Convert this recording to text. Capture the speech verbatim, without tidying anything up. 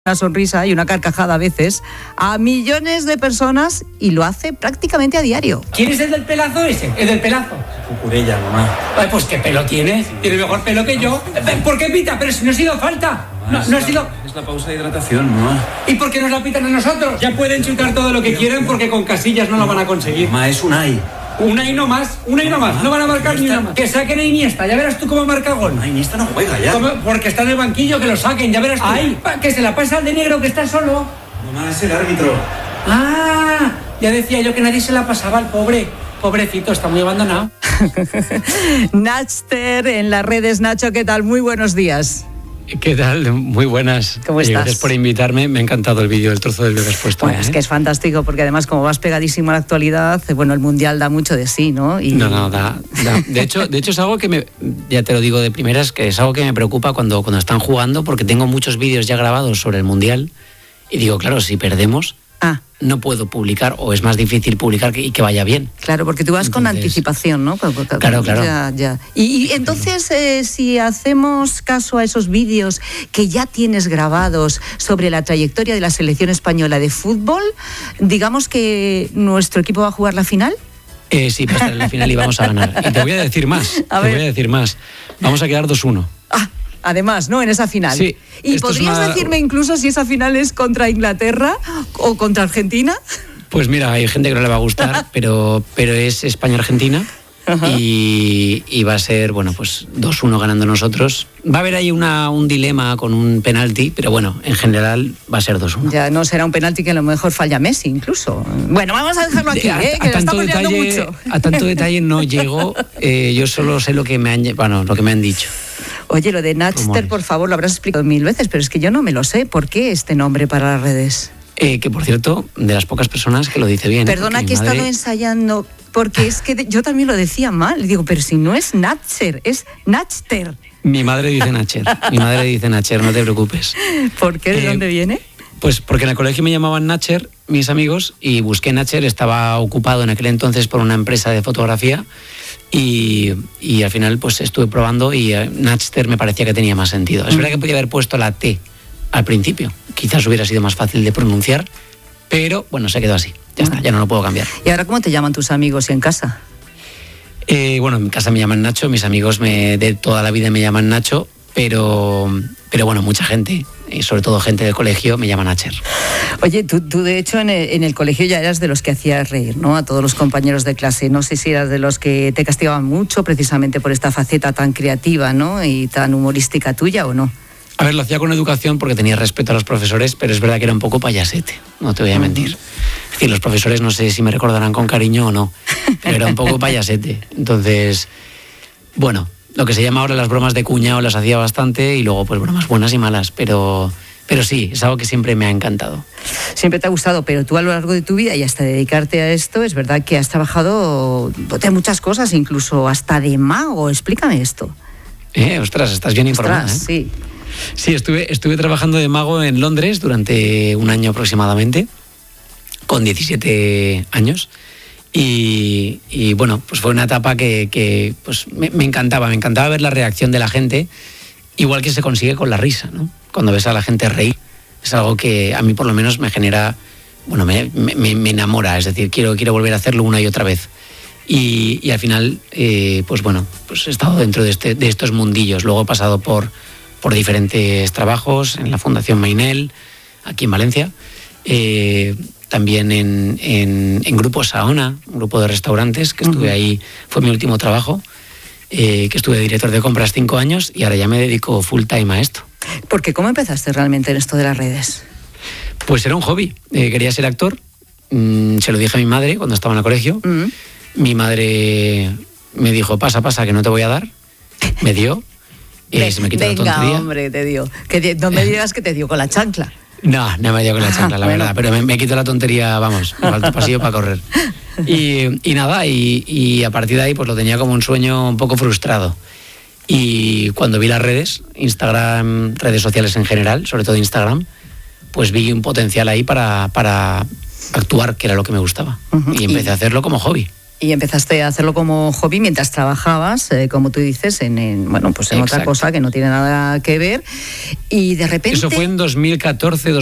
una sonrisa y una carcajada a veces a millones de personas y lo hace prácticamente a diario. ¿Quién es el del pelazo ese? ¿El del pelazo? Cucurella, mamá. Ay, pues qué pelo tiene. Tiene mejor pelo que yo. ¿Por qué pita? Pero si no ha sido falta. Mamá, No, es no ha la, sido... Es la pausa de hidratación, mamá. ¿Y por qué nos la pitan a nosotros? Ya pueden chutar todo lo que quieran porque con Casillas no lo van a conseguir. Mamá, es un ay. Una y no más, una y no más. No van a marcar ni una más. Que saquen a Iniesta, ya verás tú cómo marca gol. Ay, Iniesta no juega ya. ¿Cómo? Porque está en el banquillo, que lo saquen, ya verás tú. Ay, que se la pasa al de negro que está solo. Mamá, es el árbitro. Ah, ya decía yo que nadie se la pasaba al pobre. Pobrecito, está muy abandonado. Nachster en las redes. Nacho, ¿qué tal? Muy buenos días. ¿Qué tal? Muy buenas. ¿Cómo estás? Gracias por invitarme. Me ha encantado el vídeo, el trozo del vídeo que has puesto. Bueno, ¿eh? es que es fantástico porque además como vas pegadísimo a la actualidad, bueno, el Mundial da mucho de sí, ¿no? Y... No, no, da, da. De hecho, de hecho es algo que me, ya te lo digo de primeras, que es algo que me preocupa cuando, cuando están jugando, porque tengo muchos vídeos ya grabados sobre el Mundial y digo, claro, si perdemos, Ah. no puedo publicar o es más difícil publicar que, y que vaya bien. Claro, porque tú vas Entonces, con anticipación, ¿no? Porque, claro, claro. Ya, ya. Y, y entonces, eh, si hacemos caso a esos vídeos que ya tienes grabados sobre la trayectoria de la selección española de fútbol, digamos que nuestro equipo va a jugar la final. Eh, sí, va a estar en la final y vamos a ganar. Y te voy a decir más, A te ver. voy a decir más. Vamos a quedar dos uno. Ah, además, ¿no? En esa final. Sí, ¿Y esto es podrías una- decirme incluso si esa final es contra Inglaterra o contra Argentina? Pues mira, hay gente que no le va a gustar, pero, pero es España-Argentina y, y va a ser, bueno, pues dos uno ganando nosotros. Va a haber ahí una, un dilema con un penalti, pero bueno, en general va a ser dos uno. Ya no será un penalti que a lo mejor falla Messi incluso. Bueno, vamos a dejarlo aquí, a, ¿eh? a Que lo tanto estamos liando detalle, mucho. a tanto detalle no llego, eh, yo solo sé lo que me han, lle- bueno, lo que me han dicho. Oye, lo de Nachster, Rumores. por favor, lo habrás explicado mil veces, pero es que yo no me lo sé. ¿Por qué este nombre para las redes? Eh, que por cierto, de las pocas personas que lo dice bien. ¿eh? Perdona Porque que he mi estado madre- ensayando, porque es que de- yo también lo decía mal. Digo, pero si no es Natcher, es Nachster. Mi madre dice Nacher, mi madre dice Nacher, no te preocupes. ¿Por qué? ¿De Eh, dónde viene? Pues porque en el colegio me llamaban Nacher, mis amigos, y busqué Nacher, estaba ocupado en aquel entonces por una empresa de fotografía y, y al final pues estuve probando y eh, Nachster me parecía que tenía más sentido. Es verdad que podía haber puesto la T al principio, quizás hubiera sido más fácil de pronunciar, pero bueno, se quedó así, ya está, ya no lo puedo cambiar. ¿Y ahora cómo te llaman tus amigos y en casa? Eh, bueno, en mi casa me llaman Nacho, mis amigos me, de toda la vida me llaman Nacho, pero, pero bueno, mucha gente, y sobre todo gente del colegio, me llama Nacher. Oye, tú, tú de hecho en el, en el colegio ya eras de los que hacías reír, ¿no? A todos los compañeros de clase. No sé si eras de los que te castigaban mucho precisamente por esta faceta tan creativa, ¿no? Y tan humorística tuya, ¿o no? A ver, lo hacía con educación porque tenía respeto a los profesores, pero es verdad que era un poco payasete, no te voy a mentir. Es decir, los profesores no sé si me recordarán con cariño o no, pero era un poco payasete. Entonces, bueno, lo que se llama ahora las bromas de cuñado las hacía bastante y luego pues bromas buenas y malas, pero, pero sí, es algo que siempre me ha encantado. Siempre te ha gustado, pero tú a lo largo de tu vida y hasta dedicarte a esto, es verdad que has trabajado de muchas cosas, incluso hasta de mago. Explícame esto. Eh, ostras, estás bien informada. Ostras, ¿eh? sí. Sí, estuve, estuve trabajando de mago en Londres durante un año aproximadamente, con diecisiete años. Y, y, bueno, pues fue una etapa que, que, pues me, me encantaba, me encantaba ver la reacción de la gente, igual que se consigue con la risa, ¿no? Cuando ves a la gente reír, es algo que a mí por lo menos me genera, bueno, me, me, me enamora, es decir, quiero, quiero volver a hacerlo una y otra vez. Y, y al final, eh, pues bueno, pues he estado dentro de, este, de estos mundillos, luego he pasado por, por diferentes trabajos en la Fundación Mainel, aquí en Valencia, eh, también en, en, en Grupo Saona, un grupo de restaurantes, que estuve uh-huh. ahí, fue mi último trabajo, eh, que estuve de director de compras cinco años y ahora ya me dedico full time a esto. Porque ¿cómo empezaste realmente en esto de las redes? Pues era un hobby, eh, quería ser actor, mm, se lo dije a mi madre cuando estaba en el colegio, uh-huh. mi madre me dijo, pasa, pasa, que no te voy a dar, me dio, eh, Ven, se me quitó venga, la tontería. Hombre, te dio. Que no me digas que te dio con la chancla. No, no me dio con la chancla, la bueno. verdad, pero me, me quito la tontería, vamos, me falta pasillo para correr. Y, y nada, y, y a partir de ahí pues lo tenía como un sueño un poco frustrado. Y cuando vi las redes, Instagram, redes sociales en general, sobre todo Instagram, pues vi un potencial ahí para, para actuar, que era lo que me gustaba. Uh-huh. Y empecé y, a hacerlo como hobby. Y empezaste a hacerlo como hobby mientras trabajabas, eh, como tú dices, en, en bueno, pues en Exacto. otra cosa que no tiene nada que ver. Y de repente... Eso fue en dos mil catorce,